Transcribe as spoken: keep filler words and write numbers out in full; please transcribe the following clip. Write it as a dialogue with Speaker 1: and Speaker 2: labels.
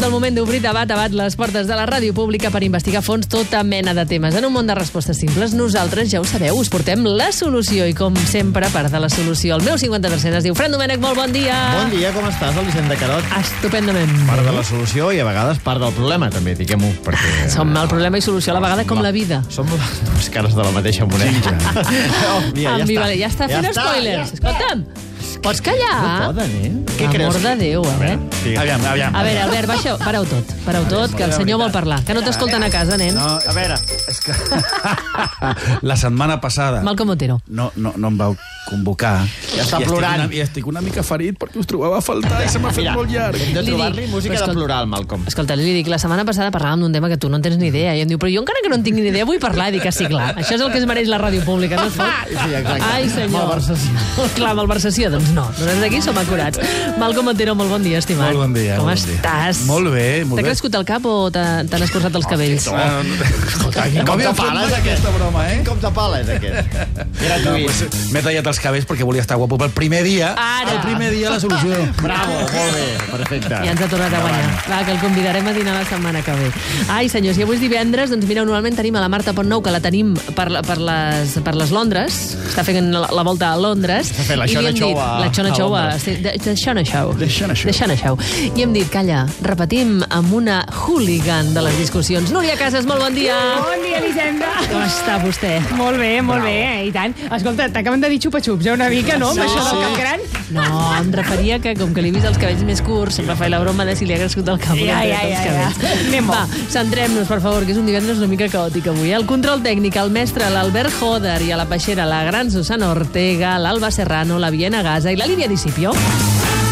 Speaker 1: el moment d'obrir de bat a bat les portes de la ràdio pública per investigar a fons tota mena de temes. En un món de respostes simples, nosaltres, ja ho sabeu, us portem la solució i, com sempre, part de la solució. El meu cinquanta per cent es diu Fran Domènech, molt bon dia.
Speaker 2: Bon dia, com estàs, Elisenda Carot?
Speaker 1: Estupendament.
Speaker 2: Part de la solució i a vegades part del problema, també, diguem-ho, perquè...
Speaker 1: Som el problema i solució a la vegada, com la vida.
Speaker 2: Som les dues cares de la mateixa moneda. Oh, mira, ja, està.
Speaker 1: Ja està fent
Speaker 2: ja
Speaker 1: spoilers.
Speaker 2: Ja
Speaker 1: Escolta'm, pots callar?
Speaker 2: No poden, eh?
Speaker 1: Què creus? Amor de Déu, a veure.
Speaker 2: Aviam, aviam.
Speaker 1: A veure, Albert, baixa, pareu tot, pareu tot, que el senyor vol parlar. Que no t'escolten a casa, nen.
Speaker 3: No,
Speaker 2: A veure.
Speaker 3: és que la setmana passada
Speaker 1: Malcom Otero.
Speaker 3: no, no, no em vau convocar.
Speaker 2: Ja està
Speaker 3: I
Speaker 2: plorant.
Speaker 3: Estic una, I estic una mica ferit perquè us trobava a faltar i se m'ha fet
Speaker 2: Mira,
Speaker 3: molt llarg.
Speaker 2: hem de
Speaker 1: Li
Speaker 2: trobar-li
Speaker 1: dic,
Speaker 2: música
Speaker 1: però
Speaker 2: de
Speaker 1: escolta-
Speaker 2: plural, Malcolm.
Speaker 1: Escolta, li dic, la setmana passada parlàvem d'un tema que tu no en tens ni idea. I em diu, però jo encara que no en tinc ni idea vull parlar. I dic, ah, sí, clar, això és el que es mereix la ràdio pública, no es pot?
Speaker 2: Sí, exacte.
Speaker 1: Ai, senyor.
Speaker 2: Malversació.
Speaker 1: Clar, malversació, doncs no. Nosaltres aquí som acurats. Malcom Otero, molt bon dia, estimat.
Speaker 3: Molt bon dia.
Speaker 1: Com
Speaker 3: molt bon dia.
Speaker 1: estàs?
Speaker 3: Molt bé, molt
Speaker 1: T'ha
Speaker 3: bé.
Speaker 1: crescut el cap o t'ha- t'han escurçat els cabells?
Speaker 3: Ah, Escolta,
Speaker 2: Com
Speaker 3: com
Speaker 2: te
Speaker 3: havia fet
Speaker 2: pales,
Speaker 3: mai
Speaker 2: aquest?
Speaker 3: aquesta broma, eh?
Speaker 2: Com te pales, aquest?
Speaker 3: No,
Speaker 2: Gratuït.
Speaker 3: pues, m'he tallat els cabells perquè volia estar guapo pel primer dia.
Speaker 1: Ara.
Speaker 3: El primer dia la solució.
Speaker 2: Bravo, molt bé, perfecte.
Speaker 1: Ja ens ha tornat a guanyar. Va, que el convidarem a dinar la setmana que ve. Ai, senyors, i avui és divendres, doncs mireu, normalment tenim a la Marta Pontnou, que la tenim per, la, per, les, per les Londres, està fent la, la volta a Londres.
Speaker 2: Està fent la
Speaker 1: i li
Speaker 2: Shona
Speaker 1: hem
Speaker 2: Show
Speaker 1: dit-
Speaker 2: a-
Speaker 1: La Shona
Speaker 2: a
Speaker 1: Show, a,
Speaker 2: Londres.
Speaker 1: sí, de, de Shona Show.
Speaker 3: The Shona Show.
Speaker 1: The Shona Show. I hem dit, calla, repetim amb una hooligan de les discussions. Núria Casas, molt bon dia.
Speaker 4: Bon dia, Elisenda.
Speaker 1: Com està vostè?
Speaker 4: Molt bé, molt bé, eh? I tant. Escolta, t'acaben de dir xupa-xups, eh, una mica, no? Amb
Speaker 2: Sí,
Speaker 4: això del
Speaker 2: sí.
Speaker 4: cap gran.
Speaker 1: No, em referia que, com que li he vist els cabells més curts, sempre faig la broma de si li ha crescut el cap o
Speaker 4: Ja,
Speaker 1: li
Speaker 4: ja,
Speaker 1: han tret
Speaker 4: ja,
Speaker 1: els
Speaker 4: ja.
Speaker 1: cabells.
Speaker 4: Anem-ho.
Speaker 1: Va, centrem-nos, per favor, que és un divendres una mica caòtic avui. El control tècnic, el mestre, l'Albert Joder, i a la peixera, la gran Susana Ortega, l'Alba Serrano, la Viena Gaza i la Lídia Discipio.